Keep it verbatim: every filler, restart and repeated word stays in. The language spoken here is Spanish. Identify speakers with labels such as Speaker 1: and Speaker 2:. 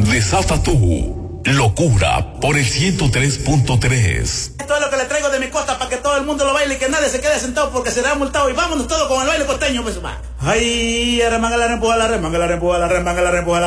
Speaker 1: Desata tu locura por el ciento tres punto tres.
Speaker 2: Esto es lo que le traigo de mi costa para que todo el mundo lo baile y que nadie se quede sentado porque será multado. Y vámonos todos con el baile costeño, pues, va. Ay, remanga la rempuja, la remanga la rempuja, la remanga la rempuja.